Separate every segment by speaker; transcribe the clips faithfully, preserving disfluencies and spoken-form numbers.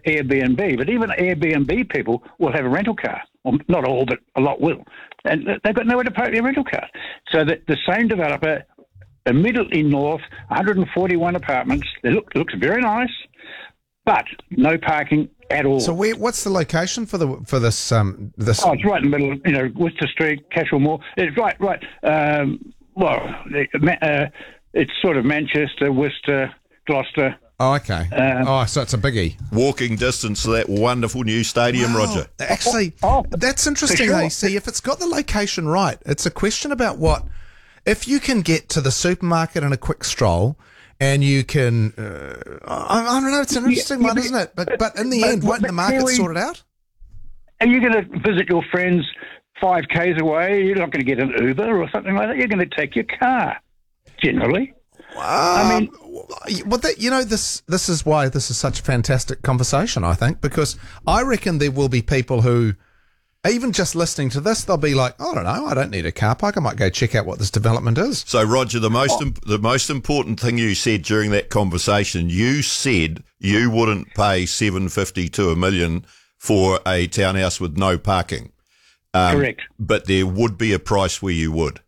Speaker 1: Airbnb, but even Airbnb people will have a rental car. Well, not all, but a lot will. And they've got nowhere to park their rental car. So that the same developer, immediately north, one hundred forty-one apartments, they look looks very nice, but no parking at all.
Speaker 2: So where, what's the location for the for this? Um, this?
Speaker 1: Oh, it's right in the middle of, you know, Worcester Street, Cashel Moor. It's right, right. Um, well, uh, it's sort of Manchester, Worcester, Gloucester.
Speaker 2: Oh, okay. Um, oh, so it's a biggie.
Speaker 3: Walking distance to that wonderful new stadium,
Speaker 2: wow.
Speaker 3: Roger.
Speaker 2: Actually, oh, oh, that's interesting. Sure. Hey, see, if it's got the location right, it's a question about what if you can get to the supermarket in a quick stroll. And you can, uh, I, I don't know, it's an interesting yeah, one, yeah, isn't it? But but in the but, end, won't the market we, sort it out?
Speaker 1: Are you going to visit your friends five Ks away? You're not going to get an Uber or something like that. You're going to take your car, generally.
Speaker 2: Um, I mean, well, that, you know, this this is why this is such a fantastic conversation, I think, because I reckon there will be people who, even just listening to this, they'll be like, I don't know, I don't need a car park. I might go check out what this development is.
Speaker 3: So, Roger, the most oh. imp- the most important thing you said during that conversation, you said you wouldn't pay seven fifty to a million for a townhouse with no parking. Um,
Speaker 1: Correct.
Speaker 3: But there would be a price where you would.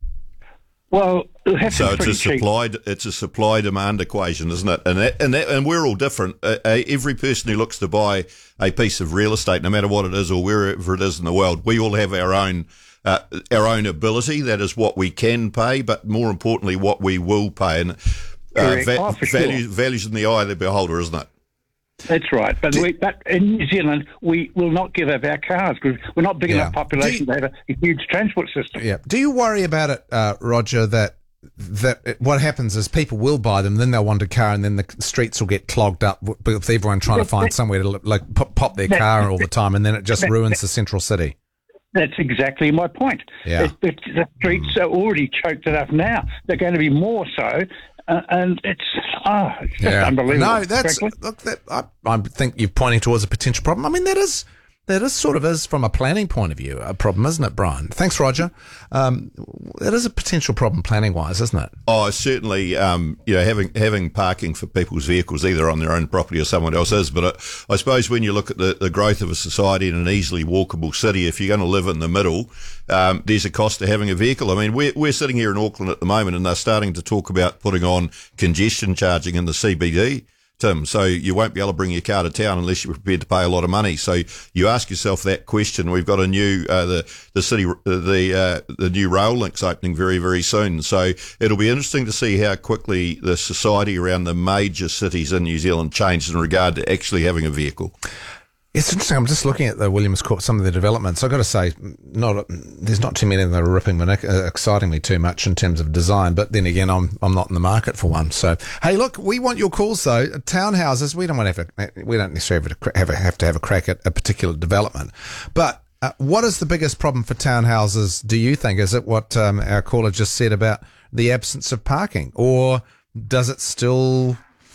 Speaker 1: Well, it
Speaker 3: so it's a
Speaker 1: cheap.
Speaker 3: supply it's a supply demand equation, isn't it? And that, and that, and we're all different. Uh, uh, every person who looks to buy a piece of real estate, no matter what it is or wherever it is in the world, we all have our own uh, our own ability. That is what we can pay, but more importantly, what we will pay. And uh, va-
Speaker 1: oh,
Speaker 3: values
Speaker 1: sure.
Speaker 3: values in the eye of the beholder, isn't it?
Speaker 1: That's right. But, we, but in New Zealand, we will not give up our cars because we're not big
Speaker 2: yeah.
Speaker 1: enough population you, to have a, a huge transport system.
Speaker 2: Yeah. Do you worry about it, uh, Roger, that that it, what happens is people will buy them, then they'll want a car, and then the streets will get clogged up with everyone trying to find somewhere to like pop, pop their car all the time, and then it just ruins the central city.
Speaker 1: That's exactly my point.
Speaker 2: Yeah.
Speaker 1: It, it, the streets are already choked enough now. They're going to be more so. Uh, and it's, oh, it's just
Speaker 2: yeah.
Speaker 1: unbelievable.
Speaker 2: No, that's,
Speaker 1: frankly.
Speaker 2: look, that, I, I think you're pointing towards a potential problem. I mean, that is, that is sort of is from a planning point of view a problem, isn't it, Brian? Thanks, Roger. Um, that is a potential problem planning wise, isn't it?
Speaker 3: Oh, certainly, um, you know, having, having parking for people's vehicles either on their own property or someone else's. But I, I suppose when you look at the, the growth of a society in an easily walkable city, if you're going to live in the middle, um, there's a cost to having a vehicle. I mean, we're, we're sitting here in Auckland at the moment and they're starting to talk about putting on congestion charging in the C B D. Tim, so you won't be able to bring your car to town unless you're prepared to pay a lot of money. So you ask yourself that question. We've got a new uh, the the city the uh, the new rail links opening very very soon. So it'll be interesting to see how quickly the society around the major cities in New Zealand changes in regard to actually having a vehicle.
Speaker 2: It's interesting. I'm just looking at the Williams Court, some of the developments. I've got to say, not there's not too many that are ripping me, uh, exciting me too much in terms of design. But then again, I'm I'm not in the market for one. So hey, look, we want your calls though. Townhouses, we don't want to have to, we don't necessarily have to have, a, have to have a crack at a particular development. But uh, what is the biggest problem for townhouses? Do you think? Is it what um, our caller just said about the absence of parking, or does it still?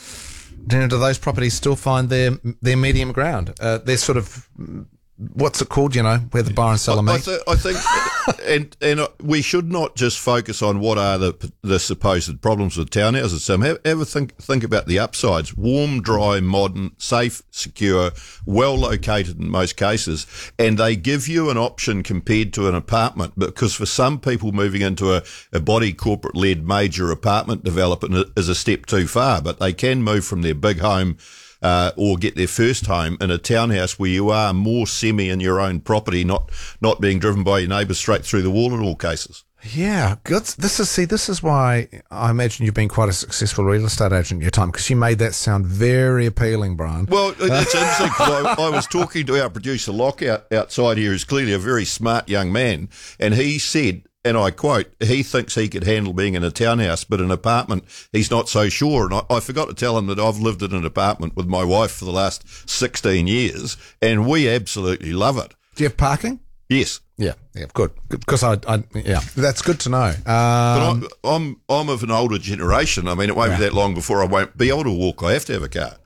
Speaker 2: Do those properties still find their their medium ground? Uh, they're sort of, what's it called, you know, where the buyer and seller meet?
Speaker 3: I, th- I think, and and we should not just focus on what are the the supposed problems with townhouses. Sam, have, have a think think about the upsides: warm, dry, modern, safe, secure, well located in most cases, and they give you an option compared to an apartment. Because for some people, moving into a, a body corporate led major apartment development is a step too far, but they can move from their big home. Uh, or get their first home in a townhouse where you are more semi in your own property, not not being driven by your neighbours straight through the wall in all cases.
Speaker 2: Yeah, good. This is see. This is why I imagine you've been quite a successful real estate agent in your time, because you made that sound very appealing, Brian.
Speaker 3: Well, it's interesting because I, I was talking to our producer Locke out, outside here, who's clearly a very smart young man, and he said, and I quote, he thinks he could handle being in a townhouse, but an apartment, he's not so sure. And I, I forgot to tell him that I've lived in an apartment with my wife for the last sixteen years, and we absolutely love it.
Speaker 2: Do you have parking?
Speaker 3: Yes.
Speaker 2: Yeah, yeah, good. Because I, I, yeah, that's good to know. Um,
Speaker 3: but I'm, I'm, I'm of an older generation. I mean, it won't yeah. be that long before I won't be able to walk. I have to have a car.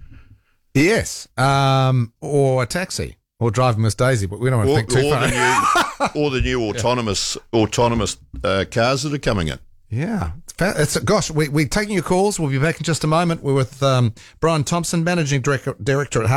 Speaker 2: Yes, um, or a taxi. Or drive Miss Daisy, but we don't want to
Speaker 3: or,
Speaker 2: think too
Speaker 3: or
Speaker 2: far.
Speaker 3: The new, or the new autonomous yeah. autonomous uh, cars that are coming in.
Speaker 2: Yeah. It's, gosh, we, we're taking your calls. We'll be back in just a moment. We're with um, Brian Thompson, Managing Director, Director at